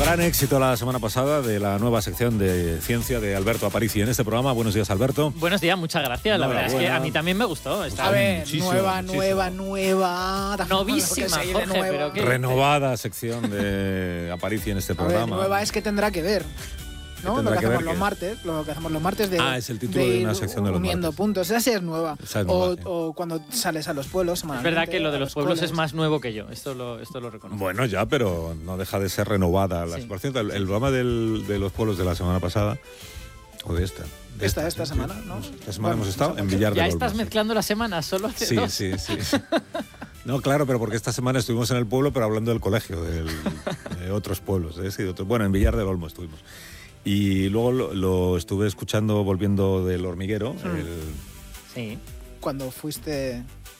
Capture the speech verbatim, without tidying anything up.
Gran éxito la semana pasada de la nueva sección de ciencia de Alberto Aparici en este programa. Buenos días, Alberto. Buenos días, muchas gracias. La No, verdad es que buena. a mí también me gustó. Está A ver, muchísimo, nueva, muchísimo. nueva, nueva. Novísima, Porque se Jorge, nueva. pero qué- Renovada sección de Aparici en este A ver, programa. nueva es que tendrá que ver. ¿No? tendrá Lo que, que ver hacemos los qué? martes, lo que hacemos los martes de, Ah, es el título de ir una sección de los uniendo martes. puntos. Esa sí es nueva. Esa es nueva, o, sí. o cuando sales a los pueblos Es semanalmente. verdad que lo de a los pueblos coles. es más nuevo que yo. Esto lo, esto lo reconozco. Bueno, ya, pero no deja de ser renovada. La, Sí. Por cierto, el, el programa del- de los pueblos de la semana pasada, o de esta. de Esta, esta sí, semana, sí. ¿no? Esta semana Bueno, hemos estado esta en noche. Villar Ya del estás Olmo, sí. mezclando las semanas, solo hace Sí, dos. sí, sí. No, claro, pero porque esta semana estuvimos en el pueblo, pero hablando del colegio, del- de otros pueblos. ¿eh? Sí, de otros- bueno, en Villar del Olmo estuvimos. Y luego lo, lo estuve escuchando volviendo del hormiguero. Mm. el- Sí. Cuando fuiste